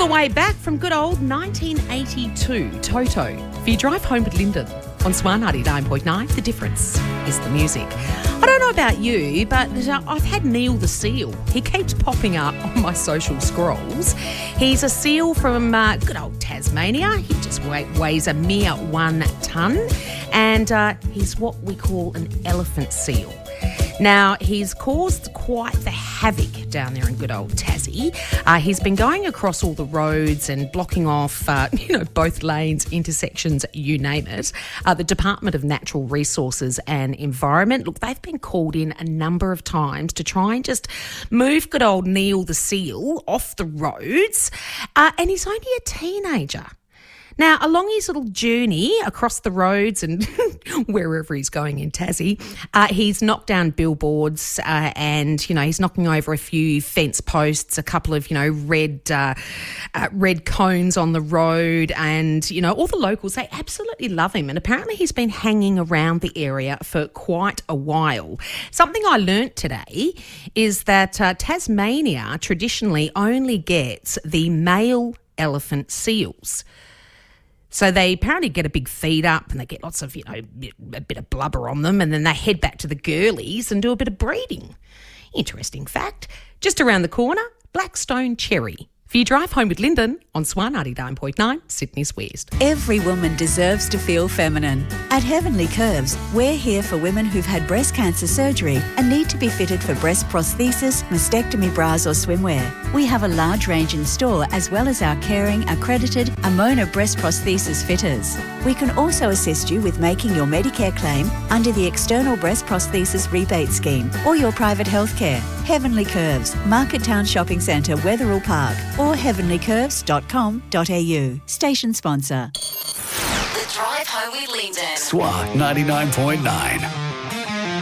way back from good old 1982, Toto. For your drive home with Lyndon on Swan 99.9, the difference is the music. I don't know about you, but I've had Neil the seal. He keeps popping up on my social scrolls. He's a seal from good old Tasmania. He just weighs a mere 1 tonne, and he's what we call an elephant seal. Now, he's caused quite the havoc down there in good old Tassie. He's been going across all the roads and blocking off, both lanes, intersections, you name it. The Department of Natural Resources and Environment, look, they've been called in a number of times to try and just move good old Neil the seal off the roads. And he's only a teenager. Now, along his little journey across the roads and wherever he's going in Tassie, he's knocked down billboards and, he's knocking over a few fence posts, a couple of, red cones on the road, and, all the locals, they absolutely love him. And apparently he's been hanging around the area for quite a while. Something I learnt today is that Tasmania traditionally only gets the male elephant seals. So they apparently get a big feed up and they get lots of, a bit of blubber on them, and then they head back to the girlies and do a bit of breeding. Interesting fact. Just around the corner, Blackstone Cherry. For your drive home with Lyndon on Swan 99.9, Sydney's West. Every woman deserves to feel feminine. At Heavenly Curves, we're here for women who've had breast cancer surgery and need to be fitted for breast prosthesis, mastectomy bras or swimwear. We have a large range in store, as well as our caring, accredited Amona breast prosthesis fitters. We can also assist you with making your Medicare claim under the External Breast Prosthesis Rebate Scheme or your private healthcare. Heavenly Curves, Market Town Shopping Centre, Wetherill Park, or heavenlycurves.com.au. Station sponsor. The Drive Home with Lyndon. Swan 99.9.